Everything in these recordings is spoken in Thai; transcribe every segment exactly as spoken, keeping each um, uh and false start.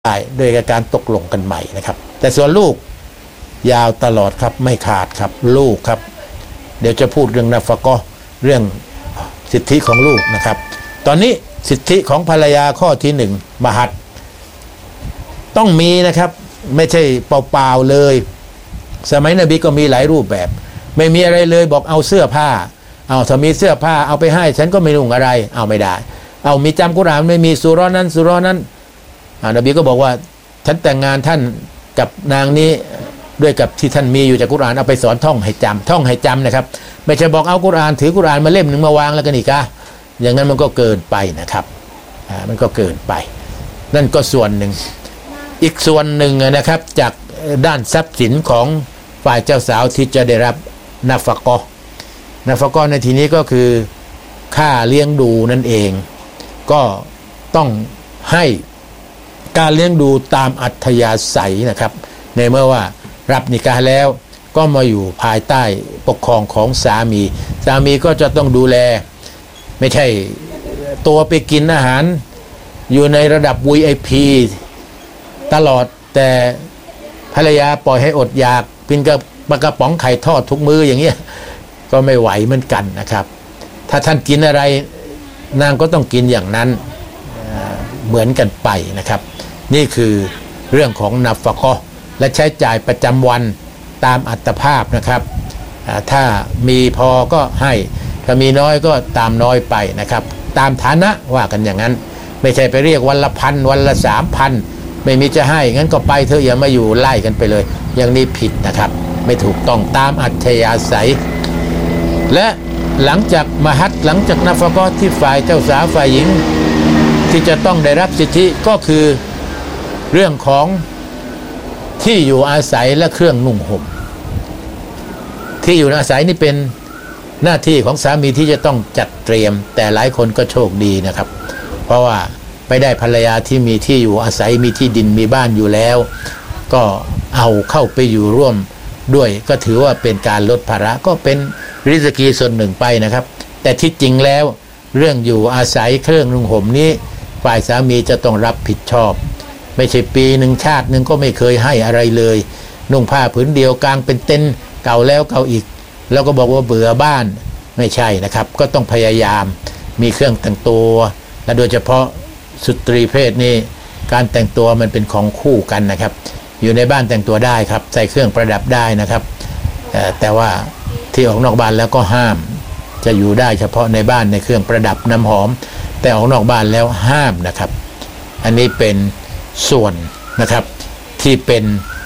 ได้โดยการตกลงกันใหม่นะครับแต่ส่วนลูกยาวตลอดครับไม่ขาดครับลูกครับเดี๋ยวจะพูดเรื่องนาฟะกอฮ์เรื่องสิทธิของลูกนะครับตอนนี้สิทธิของภรรยาข้อที่หนึ่งมหัดต้องมีนะครับไม่ใช่เปล่าๆเลยสมัยนบีก็มีหลายรูปแบบไม่มีอะไรเลยบอกเอาเสื้อผ้าเอาถ้ามีเสื้อผ้าเอาไปให้ฉันก็ไม่นุ่งอะไรเอาไม่ได้เอามีจำกุรอานไม่มีสุเราะห์นั้นสุเราะห์นั้นนบีก็บอกว่าฉันแต่งงานท่านกับนางนี้ด้วยกับที่ท่านมีอยู่จากกุรอานเอาไปสอนท่องให้จำท่องให้จำนะครับไม่ใช่บอกเอากุรอานถือกุรอานมาเล่มหนึ่งมาวางแล้วกันอีกอะอย่างนั้นมันก็เกินไปนะครับอ่ามันก็เกินไปนั่นก็ส่วนหนึ่งอีกส่วนหนึ่งนะครับจากด้านทรัพย์สินของฝ่ายเจ้าสาวที่จะได้รับนาฟะกอฮ์นาฟะกอฮ์ในที่นี้ก็คือค่าเลี้ยงดูนั่นเองก็ต้องให้การเลี้ยงดูตามอัธยาศัยนะครับในเมื่อว่ารับนิกาห์แล้วก็มาอยู่ภายใต้ปกครองของสามีสามีก็จะต้องดูแลไม่ใช่ตัวไปกินอาหารอยู่ในระดับ วี ไอ พี ตลอดแต่ภรรยาปล่อยให้อดอยากกินกับปลากระป๋องไข่ทอดทุกมื้ออย่างเงี้ยก็ไม่ไหวเหมือนกันนะครับถ้าท่านกินอะไรนางก็ต้องกินอย่างนั้นเหมือนกันไปนะครับนี่คือเรื่องของนาฟะกอฮ์และใช้จ่ายประจำวันตามอัตภาพนะครับถ้ามีพอก็ให้ถ้ามีน้อยก็ตามน้อยไปนะครับตามฐานะว่ากันอย่างนั้นไม่ใช่ไปเรียกวันละพันวันละสามพันไม่มีจะให้งั้นก็ไปเธออย่ามาอยู่ไล่กันไปเลยอย่างนี้ผิดนะครับไม่ถูกต้องตามอัธยาศัยและหลังจากมหัดหลังจากนาฟะกอฮ์ที่ฝ่ายเจ้าสาวฝ่ายหญิงที่จะต้องได้รับสิทธิก็คือเรื่องของที่อยู่อาศัยและเครื่องนุ่งห่มที่อยู่อาศัยนี่เป็นหน้าที่ของสามีที่จะต้องจัดเตรียมแต่หลายคนก็โชคดีนะครับเพราะว่าไปได้ภรรยาที่มีที่อยู่อาศัยมีที่ดินมีบ้านอยู่แล้วก็เอาเข้าไปอยู่ร่วมด้วยก็ถือว่าเป็นการลดภาระก็เป็นริสกีส่วนหนึ่งไปนะครับแต่ที่จริงแล้วเรื่องอยู่อาศัยเครื่องนุ่งห่มนี้ฝ่ายสามีจะต้องรับผิดชอบไม่ใช่ปีหนึ่งชาติหนึ่งก็ไม่เคยให้อะไรเลยนุ่งผ้าผืนเดียวกลางเป็นเต็นท์เก่าแล้วเก่าอีกแล้วก็บอกว่าเบื่อบ้านไม่ใช่นะครับก็ต้องพยายามมีเครื่องแต่งตัวและโดยเฉพาะสตรีเพศนี่การแต่งตัวมันเป็นของคู่กันนะครับอยู่ในบ้านแต่งตัวได้ครับใส่เครื่องประดับได้นะครับแต่ว่าที่ออกนอกบ้านแล้วก็ห้ามจะอยู่ได้เฉพาะในบ้านในเครื่องประดับน้ำหอมแต่ออกนอกบ้านแล้วห้ามนะครับอันนี้เป็นส่วนนะครับที่เป็น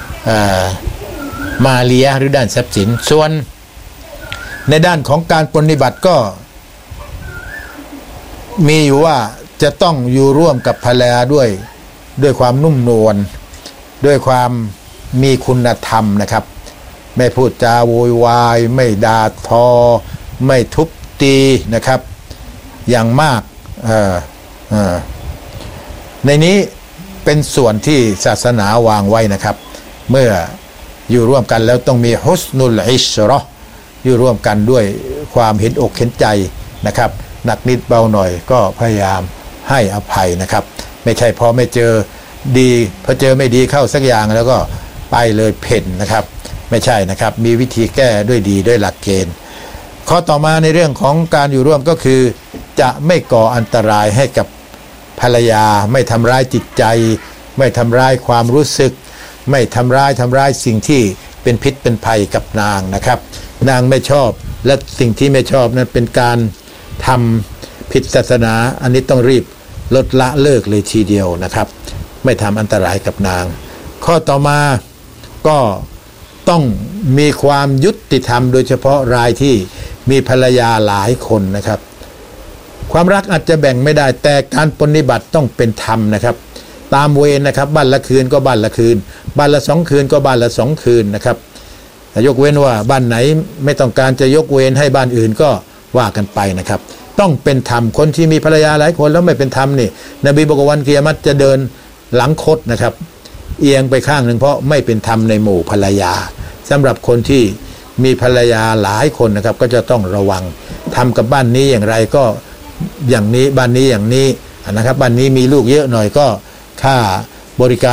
มาเลียหรือด้านทรัพย์สินส่วนในด้านของการปฏิบัติก็มีอยู่ว่าจะต้องอยู่ร่วมกับภรรยาด้วยด้วยความนุ่มนวลด้วยความมีคุณธรรมนะครับไม่พูดจาโวยวายไม่ด่าทอไม่ทุบตีนะครับอย่างมากเอ่อเอ่อในนี้เป็นส่วนที่ศาสนาวางไว้นะครับเมื่ออยู่ร่วมกันแล้วต้องมีฮุสนุลอิชเราะห์อยู่ร่วมกันด้วยความเห็นอกเห็นใจนะครับหนักนิดเบาหน่อยก็พยายามให้อภัยนะครับไม่ใช่พอไม่เจอดีพอเจอไม่ดีเข้าสักอย่างแล้วก็ไปเลยเพ่นนะครับไม่ใช่นะครับมีวิธีแก้ด้วยดีด้วยหลักเกณฑ์ข้อต่อมาในเรื่องของการอยู่ร่วมก็คือจะไม่ก่ออันตรายให้กับภรรยาไม่ทำร้ายจิตใจไม่ทำร้ายความรู้สึกไม่ทำร้ายทำร้ายสิ่งที่เป็นพิษเป็นภัยกับนางนะครับนางไม่ชอบและสิ่งที่ไม่ชอบนั้นเป็นการทำผิดศาสนาอันนี้ต้องรีบลดละเลิกเลยทีเดียวนะครับไม่ทำอันตรายกับนางข้อต่อมาก็ต้องมีความยุติธรรมโดยเฉพาะรายที่มีภรรยาหลายคนนะครับความรักอาจจะแบ่งไม่ได้แต่การปฏิบัติต้องเป็นธรรมนะครับตามเวรนะครับบ้านละคืนก็บ้านละคืนบ้านละสองคืนก็บ้านละสองคืนนะครับยกเว้นว่าบ้านไหนไม่ต้องการจะยกเวรให้บ้านอื่นก็ว่ากันไปนะครับต้องเป็นธรรมคนที่มีภรรยาหลายคนแล้วไม่เป็นธรรมนี่นบีบอกว่าวันกิยามะฮ์จะเดินหลังคดนะครับเอียงไปข้างหนึ่งเพราะไม่เป็นธรรมในหมู่ภรรยาสำหรับคนที่มีภรรยาหลายคนนะครับก็จะต้องระวังทำกับบ้านนี้อย่างไรก็อย่างนี้บ้านนี้อย่างนี้นะครับบ้านนี้มีลูกเยอะหน่อยก็ค่าบริการ